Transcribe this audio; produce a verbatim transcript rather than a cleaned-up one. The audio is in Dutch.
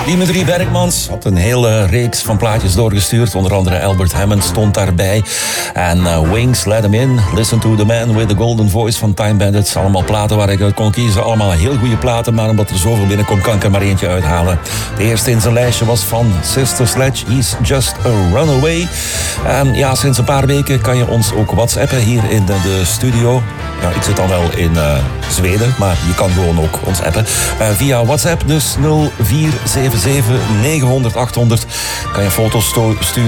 Dimitri Bergmans had een hele reeks van plaatjes doorgestuurd. Onder andere Albert Hammond stond daarbij. En uh, Wings, Let Him In. Listen to the Man with the Golden Voice van Time Bandits. Allemaal platen waar ik uit kon kiezen. Allemaal heel goede platen. Maar omdat er zoveel binnenkomt, kan ik er maar eentje uithalen. De eerste in zijn lijstje was van Sister Sledge. He's Just a Runaway. En ja, sinds een paar weken kan je ons ook whatsappen hier in de, de studio. Ja, ik zit dan wel in uh, Zweden, maar je kan gewoon ook ons appen. Uh, via WhatsApp, dus nul vier zeven zeven negen honderd achthonderd kan je foto's sto- sturen.